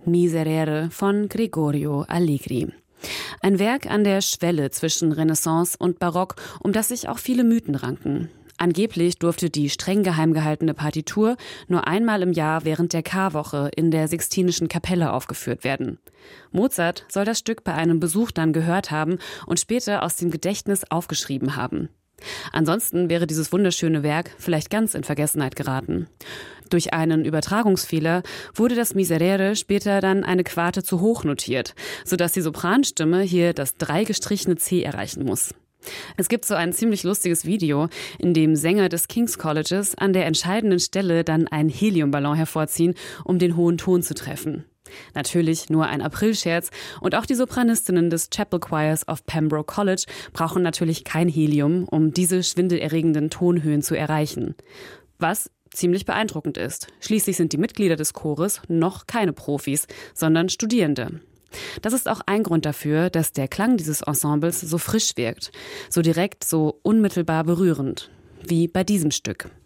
Miserere von Gregorio Allegri. Ein Werk an der Schwelle zwischen Renaissance und Barock, um das sich auch viele Mythen ranken. Angeblich durfte die streng geheim gehaltene Partitur nur einmal im Jahr während der Karwoche in der Sixtinischen Kapelle aufgeführt werden. Mozart soll das Stück bei einem Besuch dann gehört haben und später aus dem Gedächtnis aufgeschrieben haben. Ansonsten wäre dieses wunderschöne Werk vielleicht ganz in Vergessenheit geraten. Durch einen Übertragungsfehler wurde das Miserere später dann eine Quarte zu hoch notiert, sodass die Sopranstimme hier das 3 gestrichene C erreichen muss. Es gibt so ein ziemlich lustiges Video, in dem Sänger des King's Colleges an der entscheidenden Stelle dann einen Heliumballon hervorziehen, um den hohen Ton zu treffen. Natürlich nur ein Aprilscherz und auch die Sopranistinnen des Chapel Choirs of Pembroke College brauchen natürlich kein Helium, um diese schwindelerregenden Tonhöhen zu erreichen. Was ziemlich beeindruckend ist. Schließlich sind die Mitglieder des Chores noch keine Profis, sondern Studierende. Das ist auch ein Grund dafür, dass der Klang dieses Ensembles so frisch wirkt, so direkt, so unmittelbar berührend, wie bei diesem Stück.